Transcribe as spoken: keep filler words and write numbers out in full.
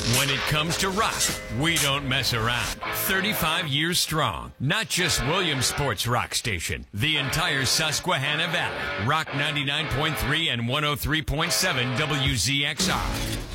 When it comes to rock, we don't mess around. thirty-five years strong. Not just Williamsport's rock station. The entire Susquehanna Valley. Rock ninety-nine point three and one oh three point seven W Z X R.